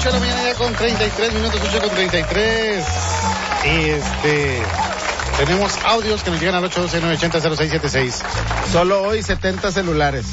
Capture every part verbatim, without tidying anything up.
ocho de la mañana ya con treinta y tres minutos, ocho con treinta y tres. Y este... tenemos audios que nos llegan al ocho uno dos, nueve ocho cero, cero seis siete seis. Solo hoy setenta celulares.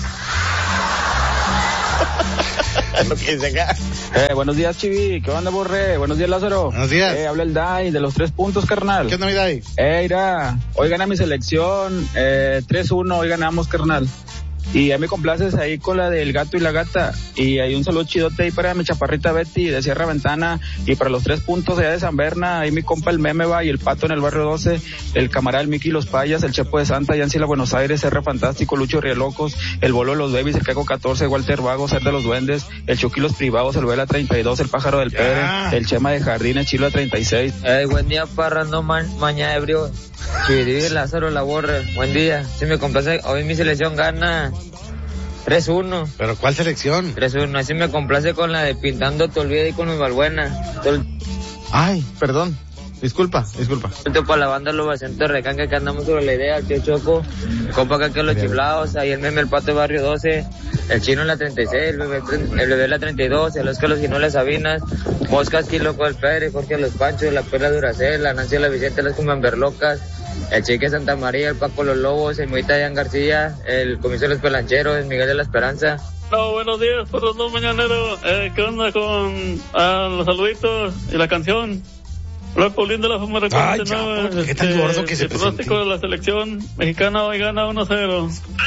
Lo que dice acá. Eh, buenos días, Chivi. ¿Qué onda, Borre? Buenos días, Lázaro. Buenos días. Eh, habla el Dai de los tres puntos, carnal. ¿Qué onda, mi Dai? Eh, irá. Hoy gana mi selección. Eh, tres uno, hoy ganamos, carnal. Y ya me complaces ahí con la del gato y la gata. Y hay un saludo chidote ahí para mi chaparrita Betty de Sierra Ventana. Y para los tres puntos allá de San Berna. Ahí mi compa el Meme va y el Pato en el barrio doce. El camarada el Miki Los Payas, el Chepo de Santa, Yancila Buenos Aires, R Fantástico, Lucho Rielocos, el Bolo de los Babies, el Caco catorce, Walter Vago, Ser de los Duendes, el Chuquilos Privados, el Vela treinta y dos, el Pájaro del Pedre, el Chema de Jardín, el Chilo treinta y seis. Hey, buen día, parra, no man, mañana ebrio. Chivirí, Lázaro, la Borre. Buen día. Si me complace, hoy mi selección gana tres uno. ¿Pero cuál selección? tres uno. Así me complace con la de Pintando Te Olvida y con mi Balbuena. Todo Ay, perdón. Disculpa, disculpa. el para la banda Los Vacentes de Recanca, que andamos sobre la idea, el tío Choco, el compa acá que los chiflados, ahí el Meme, el Pato de Barrio doce, el Chino en la treinta y seis, el Bebé, el bebé en la treinta y dos, el Oscar Los Ginoles Sabinas, Moscas, Loco del Pedre, Jorge Los Panchos, la Perla Duracel, la Nancy La Vicente, las Cumamberlocas, el Chique Santa María, el Paco Los Lobos, el Moita Jan García, el Comisario de los Pelancheros, el Miguel de la Esperanza. No, buenos días, por los dos mañaneros. Eh, ¿Qué onda con ah, los saluditos y la canción? Hola, Paulín de la Fama Ay, ya, ¿por qué tan gordo que se el pronóstico de la selección mexicana hoy gana uno cero.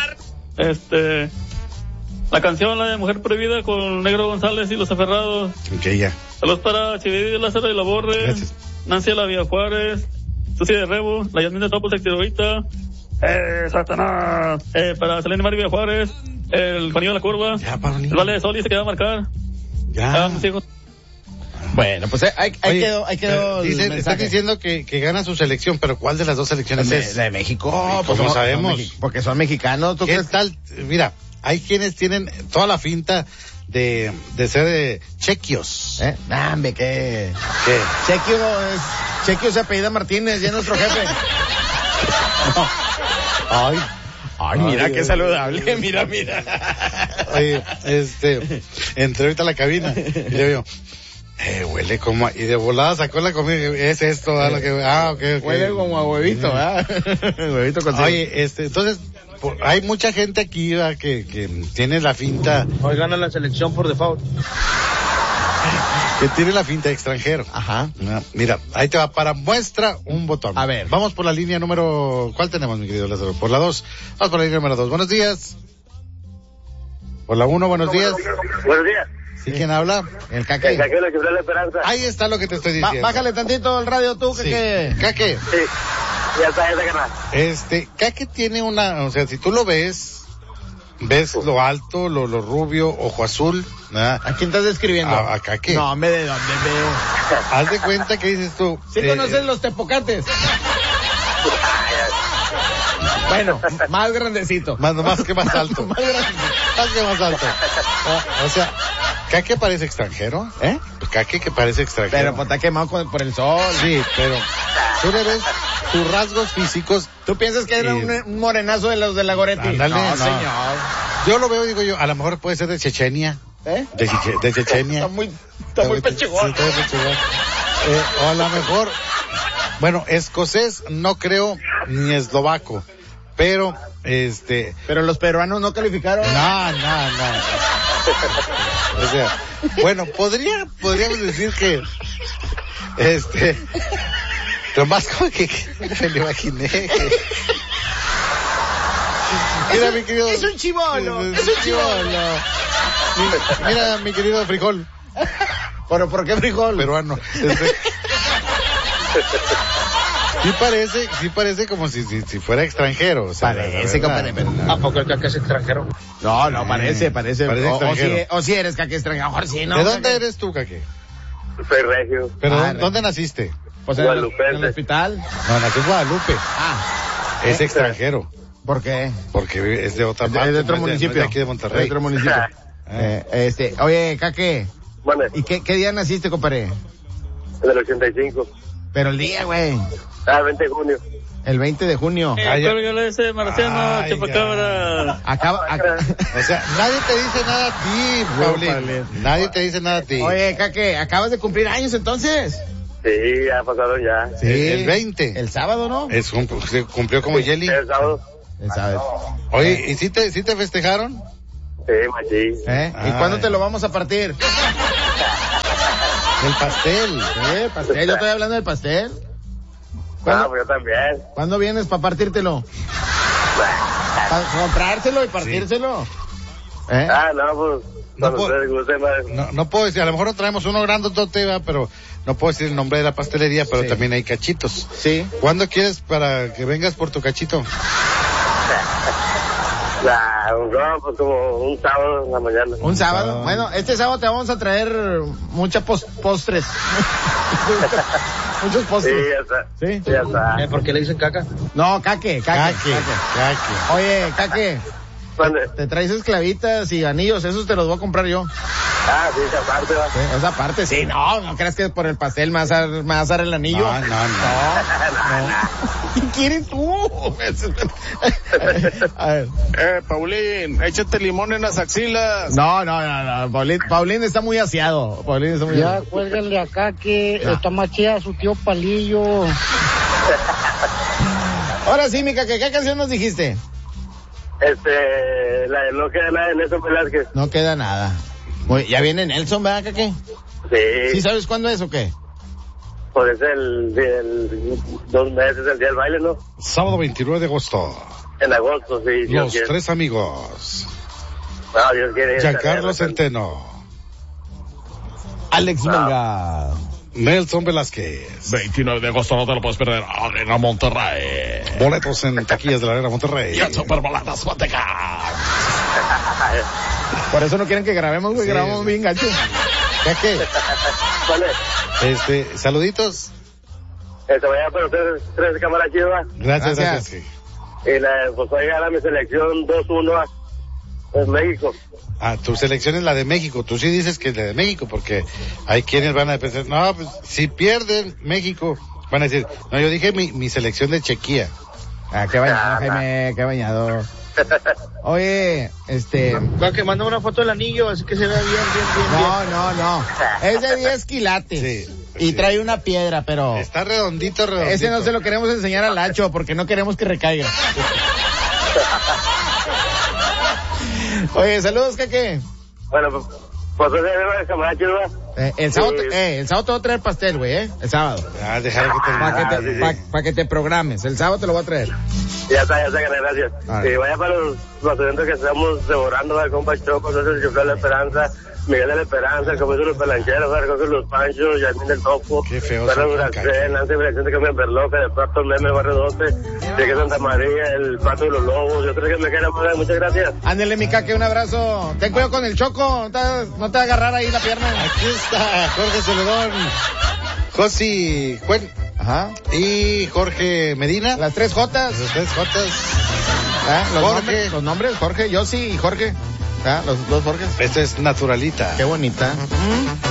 Este, la canción, la de Mujer Prohibida con Negro González y Los Aferrados. Ok, ya. Saludos para Chividí, Lázaro y La Borre. Gracias. Nancy de la Villa Juárez, Susi de Rebo, la Yasmín de Topo Sectirovita, eh, Satanás, eh, para Selene Mari Villa Juárez, el Juanillo de la Curva, Ya, Paulín. el Vale de Sol y se queda a marcar. Ya. Ah, mis hijos. Bueno, pues ahí, ahí Oye, quedó, ahí quedó eh, el dice, está mensaje. diciendo que, que gana su selección, pero ¿cuál de las dos selecciones de, es? de México. ¿Cómo pues, son- sabemos? son mexi- porque son mexicanos. ¿Tú ¿Qué crees? tal? Mira, hay quienes tienen toda la finta de, de ser eh, chequios. ¿Eh? Nah, hombre, ¿qué? ¿Qué? Chequio es... Chequio se apellida Martínez, ya es nuestro jefe. Ay, Ay, mira Ay, qué ay, saludable, ay. mira, mira. oye, este, entré ahorita a la cabina y le digo, eh, huele como, a- y de volada sacó la comida, y es esto, ah, lo que, ah, ok, ok. Huele como a huevito, ¿verdad? Huevito con Oye, este, entonces, por- hay mucha gente aquí, ¿verdad? que, que tiene la finta, hoy gana la selección por default. que tiene la finta de extranjero. Ajá. Ah, Mira, ahí te va, para muestra un botón. A ver. Vamos por la línea número, ¿cuál tenemos, mi querido Lázaro? Por la dos. Vamos por la línea número dos. Buenos días. Por la uno, buenos días. Buenos días. ¿Sí, quién habla? El caque. El caquero que la esperanza. Ahí está lo que te estoy Ba- diciendo. bájale tantito el radio tú, Sí. que Caque, Sí. Ya está, ya está ganado. este, Caque tiene una, o sea, si tú lo ves, ves lo alto, lo, lo rubio, ojo azul, ¿verdad? ¿A quién estás describiendo? A- a Caque. No, hombre, ¿de dónde veo? Haz de cuenta que dices tú. ¿Sí eh, conoces los tepocates? Bueno, más grandecito. Más, más que más alto. Más grandecito. Más que más alto. Ah, o sea, Caque parece extranjero. ¿Eh? Caque que parece extranjero. Pero pues está quemado con- por el sol. Sí, pero tú le ves tus rasgos físicos. ¿Tú piensas que era Sí. un, un morenazo de los de la Goretti? Ándale, no, no. señor. Yo lo veo y digo yo, a lo mejor puede ser de Chechenia. ¿Eh? De, Cheche- de Chechenia. Está muy, está muy pechugón. Sí, está muy pechugón. Eh, o a lo mejor, bueno, escocés no creo, ni eslovaco. Pero, este, Pero los peruanos no calificaron. no, no, no. O sea, bueno, podría, podríamos decir que, este, lo más como que, que me lo imaginé. que- Mira, mi querido. Es un chibolo, es un chibolo. Mira, mira, mi querido frijol, ¿Pero por qué frijol? peruano. Este, sí parece, sí parece como si, si, si fuera extranjero. O sea, Parece, la compadre, verdad. pero... ¿A poco el caque es extranjero? No, no, parece, Eh, parece. parece o, o, si, extranjero. o si eres caque extranjero, mejor sí, ¿no? ¿De dónde Caque? eres tú, Caque? Soy regio. ¿Pero Ah, dónde, dónde naciste? Pues en el, Guadalupense. en el hospital. No, nací en Guadalupe. Ah, Es extranjero. ¿por qué? Porque es de otra Es parte. de, de otro no es municipio. no es de aquí de Monterrey. De otro municipio. eh, este, oye, caque, Bueno, ¿y qué, qué día naciste, compadre? en el ochenta y cinco. Pero el día, güey. Ah, el veinte de junio. El veinte de junio. Eh, pero yo le dice Marciano, chupacabra. Acaba, acá. O sea, nadie te dice nada a ti, Paulín. Paulín. Nadie te dice nada a ti. Oye, Caque, ¿acabas de cumplir años entonces? Sí, ya pasaron ya. Sí. El veinte. El sábado, ¿no? Es, se cumplió como Jelly. El sábado. El sábado. Oye, ¿y si te, si te festejaron? Sí, machín. ¿Eh? ¿Y Ay. cuándo te lo vamos a partir? El pastel. ¿Eh? ¿Pastel? Yo estoy hablando del pastel. Ah, ¿Cuándo, pues yo también. ¿cuándo vienes para partírtelo? Para comprárselo y partírselo. ¿Eh? Ah, no, pues, No cuando puedo- ustedes gusten, madre. No, no puedo decir, a lo mejor no traemos uno grandotote, va, pero no puedo decir el nombre de la pastelería, pero Sí. también hay cachitos. Sí. ¿Cuándo quieres para que vengas por tu cachito? Ah, no, pues como un sábado en la mañana. ¿Un sábado? Ah. Bueno, este sábado te vamos a traer muchas pos- postres. Muchos Sí, postres. ya está. ¿Sí? Ya está. ¿Por qué le dicen caca? No, Caque, Caque, Caque, Caque. caque. Oye, Caque, ¿Dónde? te traes esclavitas y anillos, esos te los voy a comprar yo. Ah, sí, esa parte va. Sí, esa parte, sí, no, no creas que por el pastel me vas a, me vas a dar el anillo. No, no, no. ¿Qué quieres tú? A ver. Eh, Paulín, échate limón en las axilas. No, no, no, no, Paulín, Paulín está muy aseado. Paulín está muy Ya, aseado. cuélganle acá que No. está más chida su tío Palillo. Ahora sí, mi Caque, ¿qué canción nos dijiste? Este, la de no queda nada de Nelson Velázquez. No queda nada. Muy- ya viene Nelson, ¿verdad, Caque? Sí, ¿Sí sabes cuándo es o qué? pues es el, el, dos meses, el día del baile, ¿no? Sábado veintinueve de agosto. En agosto, sí. Dios Los quiere. tres amigos. No, Dios quiere. Giancarlo Centeno. Alex Menga. Nelson Velázquez. veintinueve de agosto no te lo puedes perder. Arena Monterrey. Boletos en taquillas de la Arena Monterrey. Y el Superbolatas Manteca. Por eso no quieren que grabemos, güey, Sí. grabamos bien gacho. Caque, Vale. este, saluditos. Este, voy a para ustedes tres cámaras chivas. Gracias, Gracias. gracias. Y la, pues voy a llegar a mi selección dos uno a en México. Ah, tu selección es la de México. Tú sí dices que es la de México, porque hay quienes van a pensar, no, pues si pierden México, van a decir, no, yo dije mi, mi selección de Chequía. Ah, qué bañado, Jaime, qué bañado. Oye, este... Que manda una foto del anillo, así que se vea bien, bien, bien, No, no, no. Es de diez quilates. Sí, Y sí. trae una piedra, pero... Está redondito, redondito. Ese no se lo queremos enseñar al Lacho porque no queremos que recaiga. Oye, saludos, Caque. Bueno, pues, pues voy a llegar a cámaras chivas. Eh, el sábado, Sí. te, eh, el sábado te voy a traer pastel, güey, ¿eh? El sábado. Ah, dejar que te... Para que, Ah, te, sí, sí. pa- pa' que te programes. El sábado te lo voy a traer. Ya está, ya está, gracias. Vale. Y vaya para los, los eventos que estamos devorando, va, compa Choco, no sé si fue La Esperanza, Miguel de la Esperanza, como los pelancheros, va, con los Panchos, Yasmín del Topo, Qué feo Carlos son, Duracén, Nancy Dirección de Cambio Berloca, de Pato Meme, Barrio doce, Llegué Santa María, el Pato de los Lobos, yo creo que me queda más, muchas gracias. Ándele, mi Caque, un abrazo. Ten cuidado con el Choco, no te, no te va a agarrar ahí la pierna. Aquí está Jorge Celedón, Josi Cuen Ajá. y Jorge Medina. Las tres Jotas. Los tres Jotas. ¿Ah? Los, Jorge. Nombres, los nombres, Jorge, Yossi y Jorge. ¿Ah? Los dos Jorges. Esto es Naturalita. Qué bonita.